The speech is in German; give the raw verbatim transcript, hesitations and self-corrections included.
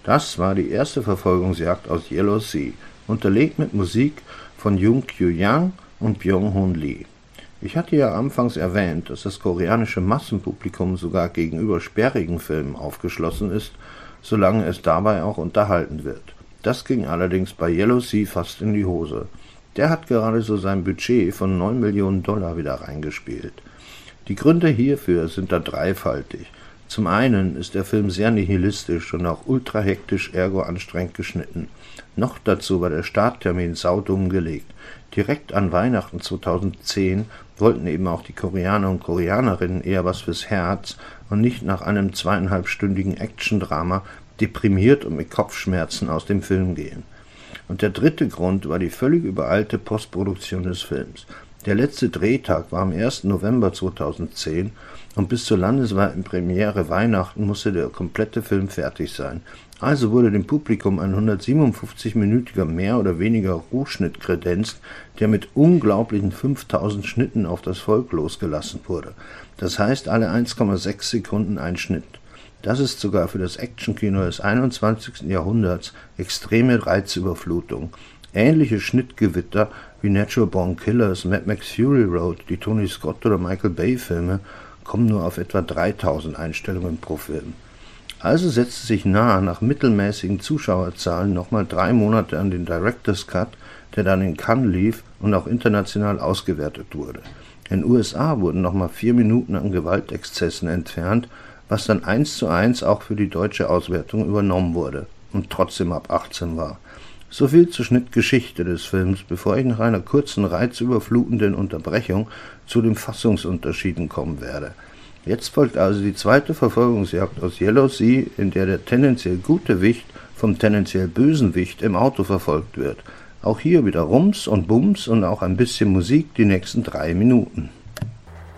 Das war die erste Verfolgungsjagd aus Yellow Sea, unterlegt mit Musik von Jung Kyu-Yang und Byung-Hun Lee. Ich hatte ja anfangs erwähnt, dass das koreanische Massenpublikum sogar gegenüber sperrigen Filmen aufgeschlossen ist, solange es dabei auch unterhalten wird. Das ging allerdings bei Yellow Sea fast in die Hose. Der hat gerade so sein Budget von neun Millionen Dollar wieder reingespielt. Die Gründe hierfür sind da dreifaltig. Zum einen ist der Film sehr nihilistisch und auch ultra hektisch ergo anstrengend geschnitten. Noch dazu war der Starttermin saudumm gelegt. Direkt an Weihnachten zweitausendzehn wollten eben auch die Koreaner und Koreanerinnen eher was fürs Herz und nicht nach einem zweieinhalbstündigen Actiondrama deprimiert und mit Kopfschmerzen aus dem Film gehen. Und der dritte Grund war die völlig übereilte Postproduktion des Films. Der letzte Drehtag war am ersten November zweitausendzehn und bis zur landesweiten Premiere Weihnachten musste der komplette Film fertig sein. Also wurde dem Publikum ein hundertsiebenundfünfzig-minütiger mehr oder weniger Rohschnitt kredenzt, der mit unglaublichen fünftausend Schnitten auf das Volk losgelassen wurde. Das heißt alle eins Komma sechs Sekunden ein Schnitt. Das ist sogar für das Actionkino des einundzwanzigsten Jahrhunderts extreme Reizüberflutung. Ähnliche Schnittgewitter wie Natural Born Killers, Mad Max Fury Road, die Tony Scott oder Michael Bay Filme kommen nur auf etwa dreitausend Einstellungen pro Film. Also setzte sich nahe nach mittelmäßigen Zuschauerzahlen nochmal drei Monate an den Director's Cut, der dann in Cannes lief und auch international ausgewertet wurde. In den U S A wurden nochmal vier Minuten an Gewaltexzessen entfernt, was dann eins zu eins auch für die deutsche Auswertung übernommen wurde und trotzdem ab achtzehn war. So viel zur Schnittgeschichte des Films, bevor ich nach einer kurzen, reizüberflutenden Unterbrechung zu den Fassungsunterschieden kommen werde. Jetzt folgt also die zweite Verfolgungsjagd aus Yellow Sea, in der der tendenziell gute Wicht vom tendenziell bösen Wicht im Auto verfolgt wird. Auch hier wieder Rums und Bums und auch ein bisschen Musik die nächsten drei Minuten.